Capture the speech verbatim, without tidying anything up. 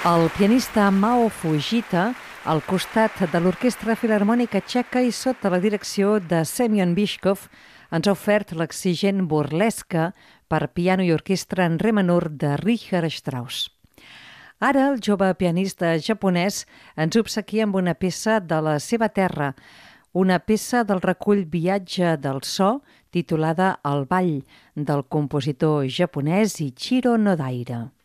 El pianista Mao Fujita, al costat de l'Orquestra Filharmònica Txeca i sota la direcció de Semyon Bychkov, ens ha ofert l'exigent burlesca per piano i orquestra en re menor de Richard Strauss. Ara el jove pianista japonès ens obsequia amb una peça de la seva terra, una peça del recull Viatge del so, titulada El ball, del compositor japonès Ichiro Nodaira.